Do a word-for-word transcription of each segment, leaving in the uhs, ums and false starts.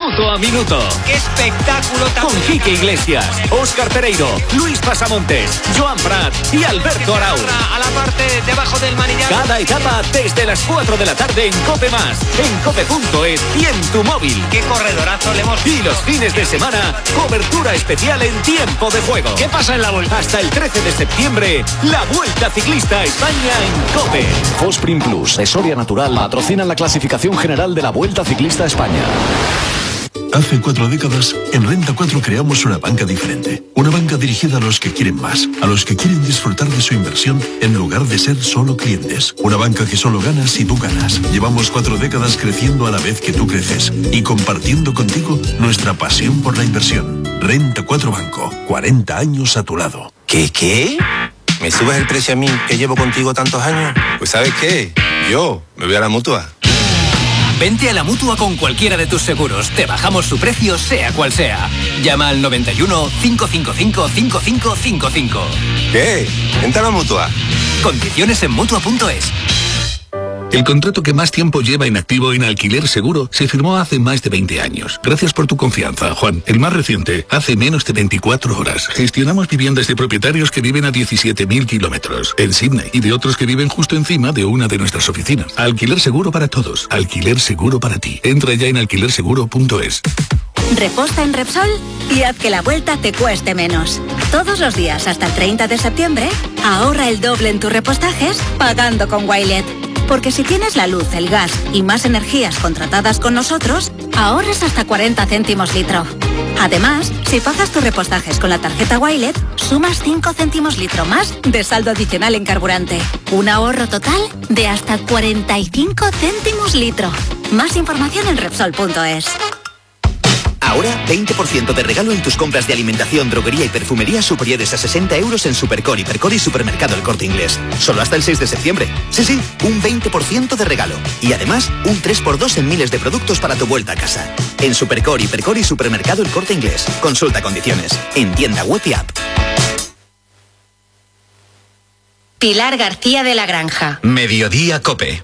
Minuto a Minuto. ¡Qué espectáculo tan... Con Quique Iglesias, Óscar Pereiro, Luis Pasamontes, Joan Prat y Alberto Arau. A la parte debajo del manillar. Cada etapa desde las cuatro de la tarde en Cope Más, en cope punto es y en tu móvil. ¡Qué corredorazo le hemos... Y los fines de semana, cobertura especial en tiempo de juego. ¿Qué pasa en la Vuelta? Hasta el trece de septiembre, la Vuelta Ciclista a España en Cope. Fosprin Plus de Soria Natural patrocinan la clasificación general de la Vuelta Ciclista a España. Hace cuatro décadas, en Renta cuatro creamos una banca diferente. Una banca dirigida a los que quieren más, a los que quieren disfrutar de su inversión en lugar de ser solo clientes. Una banca que solo gana si tú ganas. Llevamos cuatro décadas creciendo a la vez que tú creces y compartiendo contigo nuestra pasión por la inversión. Renta cuatro Banco, cuarenta años a tu lado. ¿Qué, qué? ¿Me subes el precio a mí que llevo contigo tantos años? Pues ¿sabes qué? Yo me voy a la Mutua. Vente a la Mutua con cualquiera de tus seguros. Te bajamos su precio, sea cual sea. Llama al noventa y uno, cinco cinco cinco, cinco cinco cinco cinco. ¿Qué? Vente a la Mutua. Condiciones en Mutua punto es. El contrato que más tiempo lleva inactivo en Alquiler Seguro se firmó hace más de veinte años. Gracias por tu confianza, Juan. El más reciente, hace menos de veinticuatro horas. Gestionamos viviendas de propietarios que viven a diecisiete mil kilómetros en Sydney y de otros que viven justo encima de una de nuestras oficinas. Alquiler Seguro para todos. Alquiler Seguro para ti. Entra ya en alquiler seguro punto es. Reposta en Repsol y haz que la vuelta te cueste menos. Todos los días hasta el treinta de septiembre, ahorra el doble en tus repostajes pagando con Wilet. Porque si tienes la luz, el gas y más energías contratadas con nosotros, ahorras hasta cuarenta céntimos litro. Además, si pagas tus repostajes con la tarjeta Wilet, sumas cinco céntimos litro más de saldo adicional en carburante. Un ahorro total de hasta cuarenta y cinco céntimos litro. Más información en Repsol punto es. Ahora, veinte por ciento de regalo en tus compras de alimentación, droguería y perfumería superiores a sesenta euros en Supercor, Hipercor y Supermercado El Corte Inglés. Solo hasta el seis de septiembre. Sí, sí, un veinte por ciento de regalo. Y además, un tres por dos en miles de productos para tu vuelta a casa. En Supercor, Hipercor y Supermercado El Corte Inglés. Consulta condiciones. En tienda web y app. Pilar García de la Granja. Mediodía Cope.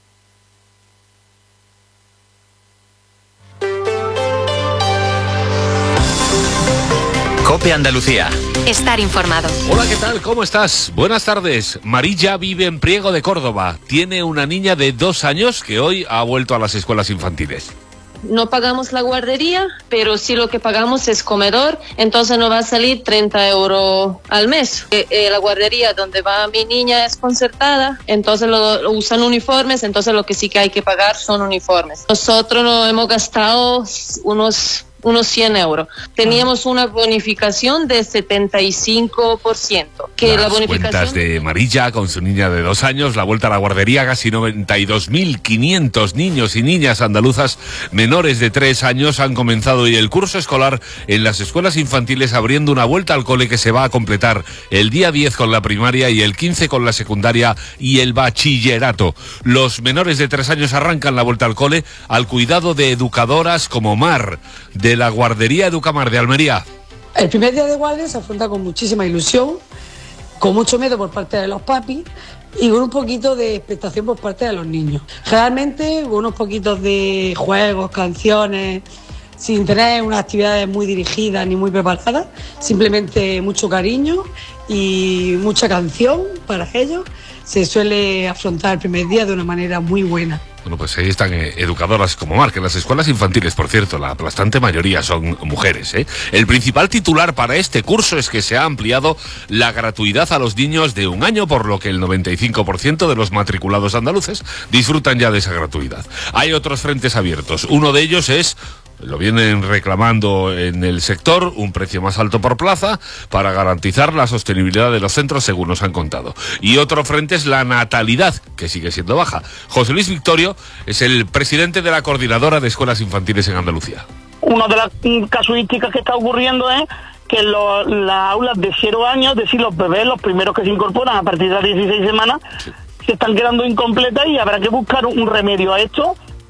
Cope Andalucía. Estar informado. Hola, ¿qué tal? ¿Cómo estás? Buenas tardes. Marilla vive en Priego de Córdoba. Tiene una niña de dos años que hoy ha vuelto a las escuelas infantiles. No pagamos la guardería, pero sí lo que pagamos es comedor, entonces nos va a salir treinta euros al mes. Eh, eh, la guardería donde va mi niña es concertada, entonces lo, lo usan uniformes, entonces lo que sí que hay que pagar son uniformes. Nosotros nos hemos gastado unos... unos cien euros. Teníamos una bonificación de setenta y cinco por ciento. Que Las la bonificación... cuentas de Marilla con su niña de dos años, la vuelta a la guardería, casi noventa y dos mil quinientos niños y niñas andaluzas menores de tres años han comenzado hoy el curso escolar en las escuelas infantiles, abriendo una vuelta al cole que se va a completar el día diez con la primaria y el quince con la secundaria y el bachillerato. Los menores de tres años arrancan la vuelta al cole al cuidado de educadoras como Mar, de la guardería Educamar de Almería. El primer día de guardia se afronta con muchísima ilusión, con mucho miedo por parte de los papis y con un poquito de expectación por parte de los niños. Generalmente con unos poquitos de juegos, canciones, sin tener unas actividades muy dirigidas ni muy preparadas, simplemente mucho cariño y mucha canción para ellos. Se suele afrontar el primer día de una manera muy buena. Bueno, pues ahí están eh, educadoras como Mar, que en las escuelas infantiles, por cierto, la aplastante mayoría son mujeres, ¿eh? El principal titular para este curso es que se ha ampliado la gratuidad a los niños de un año, por lo que el noventa y cinco por ciento de los matriculados andaluces disfrutan ya de esa gratuidad. Hay otros frentes abiertos. Uno de ellos es... lo vienen reclamando en el sector, un precio más alto por plaza para garantizar la sostenibilidad de los centros, según nos han contado. Y otro frente es la natalidad, que sigue siendo baja. José Luis Victorio es el presidente de la Coordinadora de Escuelas Infantiles en Andalucía. Una de las casuísticas que está ocurriendo es que lo, las aulas de cero años, es decir, los bebés, los primeros que se incorporan a partir de las dieciséis semanas, sí, se están quedando incompletas y habrá que buscar un remedio a esto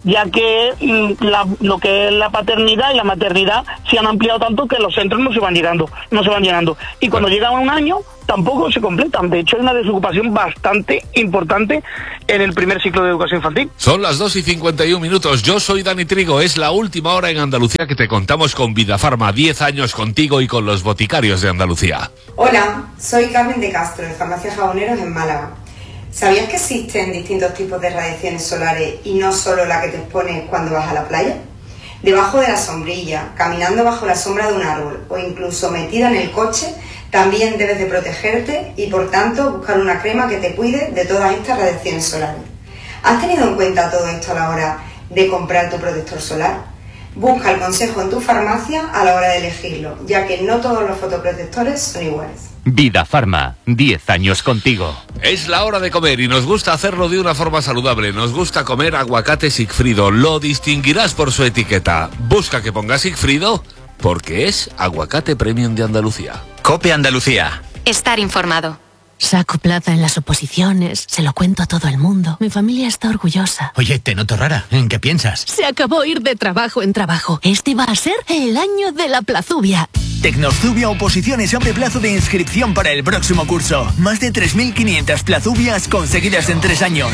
ya que mm, la, lo que es la paternidad y la maternidad se han ampliado tanto que los centros no se van llegando, no se van llenando. Y cuando llegan a un año, tampoco se completan. De hecho, hay una desocupación bastante importante en el primer ciclo de educación infantil. Son las dos y cincuenta y un minutos. Yo soy Dani Trigo. Es la última hora en Andalucía que te contamos con Vidafarma. diez años contigo y con los boticarios de Andalucía. Hola, soy Carmen de Castro, de Farmacia Jaboneros en Málaga. ¿Sabías que existen distintos tipos de radiaciones solares y no solo la que te expones cuando vas a la playa? Debajo de la sombrilla, caminando bajo la sombra de un árbol o incluso metida en el coche, también debes de protegerte y por tanto buscar una crema que te cuide de todas estas radiaciones solares. ¿Has tenido en cuenta todo esto a la hora de comprar tu protector solar? Busca el consejo en tu farmacia a la hora de elegirlo, ya que no todos los fotoprotectores son iguales. Vidafarma, diez años contigo. Es la hora de comer y nos gusta hacerlo de una forma saludable. Nos gusta comer aguacate Sigfrido. Lo distinguirás por su etiqueta. Busca que ponga Sigfrido porque es aguacate premium de Andalucía. COPE Andalucía. Estar informado. Saco plaza en las oposiciones, se lo cuento a todo el mundo. Mi familia está orgullosa. Oye, te noto rara. ¿En qué piensas? Se acabó ir de trabajo en trabajo. Este va a ser el año de la plazubia. Tecnozubia Oposiciones abre plazo de inscripción para el próximo curso. Más de tres mil quinientas plazubias conseguidas en tres años.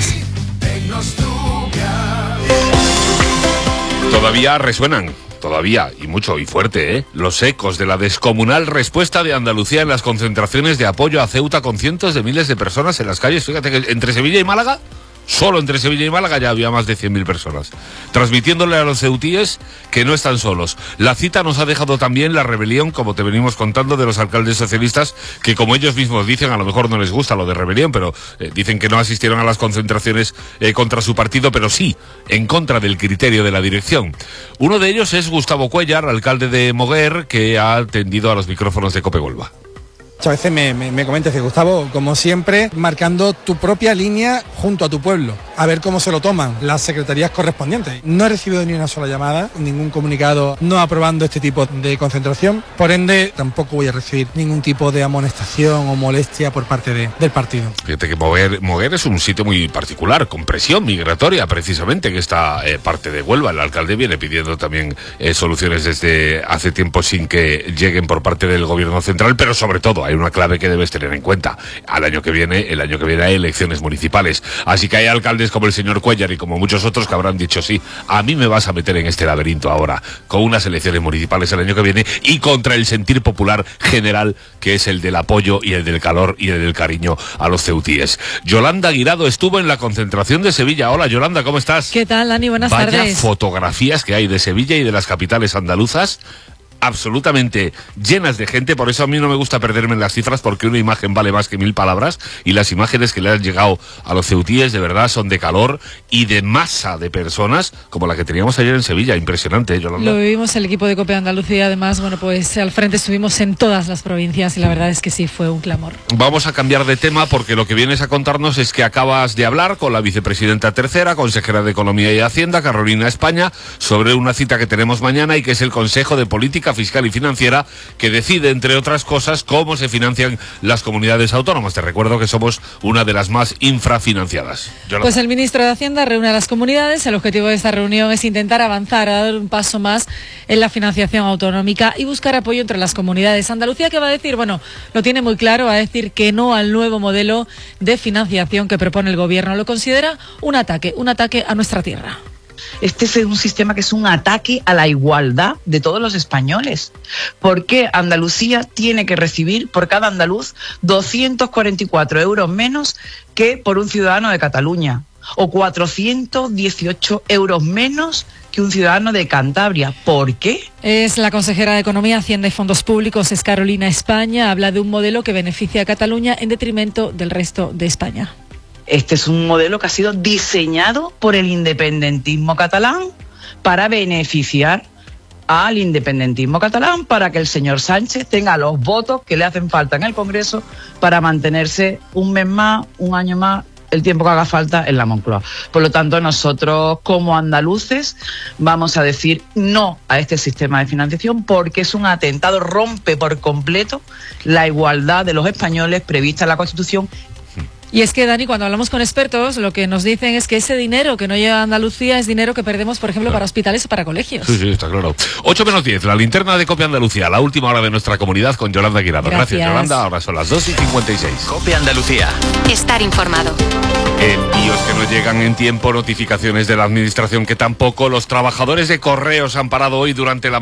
Todavía resuenan. Todavía, y mucho y fuerte, ¿eh? Los ecos de la descomunal respuesta de Andalucía en las concentraciones de apoyo a Ceuta con cientos de miles de personas en las calles. Fíjate que entre Sevilla y Málaga, solo entre Sevilla y Málaga ya había más de cien mil personas, transmitiéndole a los ceutíes que no están solos. La cita nos ha dejado también la rebelión, como te venimos contando, de los alcaldes socialistas, que como ellos mismos dicen, a lo mejor no les gusta lo de rebelión, pero eh, dicen que no asistieron a las concentraciones eh, contra su partido, pero sí en contra del criterio de la dirección. Uno de ellos es Gustavo Cuéllar, alcalde de Moguer, que ha atendido a los micrófonos de COPE Huelva. A veces me, me, me comentas, Gustavo, como siempre, marcando tu propia línea junto a tu pueblo, a ver cómo se lo toman las secretarías correspondientes. No he recibido ni una sola llamada, ningún comunicado no aprobando este tipo de concentración, por ende tampoco voy a recibir ningún tipo de amonestación o molestia por parte de, del partido. Fíjate que Moguer, Moguer es un sitio muy particular, con presión migratoria precisamente en esta eh, parte de Huelva. El alcalde viene pidiendo también eh, soluciones desde hace tiempo sin que lleguen por parte del gobierno central, pero sobre todo hay una clave que debes tener en cuenta. Al año que viene, el año que viene hay elecciones municipales. Así que hay alcaldes como el señor Cuéllar y como muchos otros que habrán dicho, sí, a mí me vas a meter en este laberinto ahora, con unas elecciones municipales el año que viene y contra el sentir popular general, que es el del apoyo y el del calor y el del cariño a los ceutíes. Yolanda Guirado estuvo en la concentración de Sevilla. Hola, Yolanda, ¿cómo estás? ¿Qué tal, Dani? Buenas Vaya tardes. Fotografías que hay de Sevilla y de las capitales andaluzas, absolutamente llenas de gente. Por eso a mí no me gusta perderme en las cifras, porque una imagen vale más que mil palabras, y las imágenes que le han llegado a los ceutíes de verdad son de calor y de masa de personas, como la que teníamos ayer en Sevilla. Impresionante, ¿eh, Yolanda? Lo vivimos el equipo de COPE Andalucía, además, bueno, pues al frente estuvimos en todas las provincias y la verdad es que sí, fue un clamor. Vamos a cambiar de tema porque lo que vienes a contarnos es que acabas de hablar con la vicepresidenta tercera, consejera de Economía y Hacienda, Carolina España, sobre una cita que tenemos mañana y que es el Consejo de Política Fiscal y Financiera, que decide, entre otras cosas, cómo se financian las comunidades autónomas. Te recuerdo que somos una de las más infrafinanciadas. Yolanda. Pues el ministro de Hacienda reúne a las comunidades. El objetivo de esta reunión es intentar avanzar, a dar un paso más en la financiación autonómica y buscar apoyo entre las comunidades. Andalucía, ¿qué va a decir? Bueno, lo tiene muy claro, va a decir que no al nuevo modelo de financiación que propone el gobierno. Lo considera un ataque, un ataque a nuestra tierra. Este es un sistema que es un ataque a la igualdad de todos los españoles. Porque Andalucía tiene que recibir por cada andaluz doscientos cuarenta y cuatro euros menos que por un ciudadano de Cataluña, o cuatrocientos dieciocho euros menos que un ciudadano de Cantabria. ¿Por qué? Es la consejera de Economía, Hacienda y Fondos Públicos, es Carolina España. Habla de un modelo que beneficia a Cataluña en detrimento del resto de España. Este es un modelo que ha sido diseñado por el independentismo catalán para beneficiar al independentismo catalán, para que el señor Sánchez tenga los votos que le hacen falta en el Congreso para mantenerse un mes más, un año más, el tiempo que haga falta en la Moncloa. Por lo tanto, nosotros como andaluces vamos a decir no a este sistema de financiación, porque es un atentado, rompe por completo la igualdad de los españoles prevista en la Constitución Y es que, Dani, cuando hablamos con expertos, lo que nos dicen es que ese dinero que no llega a Andalucía es dinero que perdemos, por ejemplo, claro, para hospitales o para colegios. Sí, sí, está claro. ocho menos diez, la linterna de COPE Andalucía, la última hora de nuestra comunidad con Yolanda Guirado. Gracias, Gracias Yolanda. Ahora son las dos y cincuenta y seis. COPE Andalucía. Estar informado. Envíos que no llegan en tiempo, notificaciones de la administración que tampoco. Los trabajadores de correos han parado hoy durante la